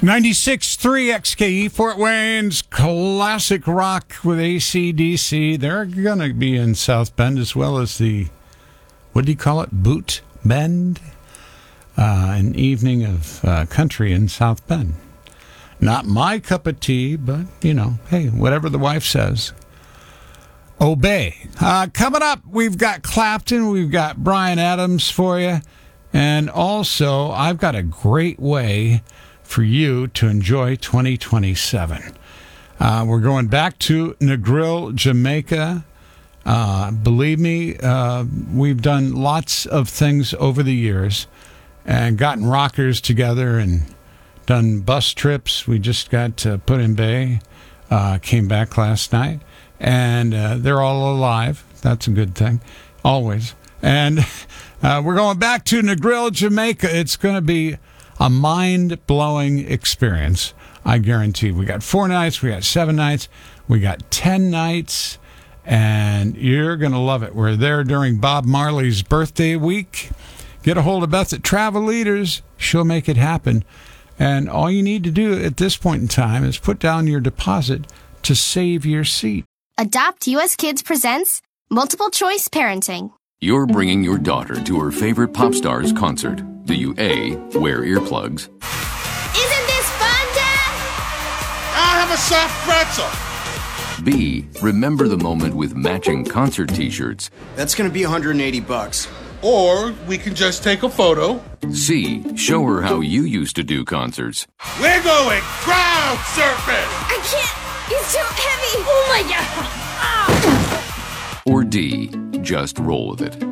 96.3 XKE, Fort Wayne's classic rock with AC/DC. They're going to be in South Bend as well as the, what do you call it, Boot Bend? An evening of country in South Bend. Not my cup of tea, but, hey, whatever the wife says. Obey. Coming up, we've got Clapton, we've got Bryan Adams for you, and also I've got a great way for you to enjoy 2027. We're going back to Negril, Jamaica. Believe me, we've done lots of things over the years and gotten rockers together and done bus trips. We just got to Put in Bay, came back last night, and they're all alive. That's a good thing, always. And we're going back to Negril, Jamaica. It's going to be a mind-blowing experience, I guarantee. We got 4 nights, we got 7 nights, we got 10 nights, and you're going to love it. We're there during Bob Marley's birthday week. Get a hold of Beth at Travel Leaders. She'll make it happen. And all you need to do at this point in time is put down your deposit to save your seat. Adopt US Kids presents Multiple Choice Parenting. You're bringing your daughter to her favorite pop star's concert. Do you A, wear earplugs? Isn't this fun, Dad? I'll have a soft pretzel. B, remember the moment with matching concert t-shirts? That's gonna be $180. Or we can just take a photo. C, show her how you used to do concerts. We're going crowd surfing. I can't. He's too heavy. Oh, my God. Ah. Or D, just roll with it.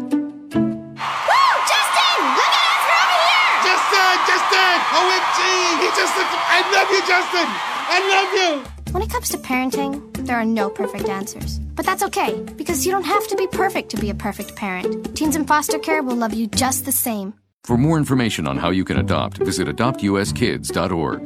OMG! I love you, Justin! I love you! When it comes to parenting, there are no perfect answers. But that's okay, because you don't have to be perfect to be a perfect parent. Teens in foster care will love you just the same. For more information on how you can adopt, visit adoptuskids.org.